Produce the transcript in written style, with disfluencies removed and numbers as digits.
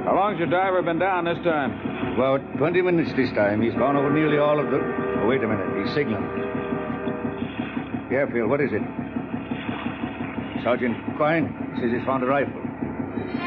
How long's your diver been down this time? About 20 minutes this time. He's gone over nearly all of the... Oh, wait a minute. He's signaling. Airfield, what is it? Sergeant Quine says he's found a rifle.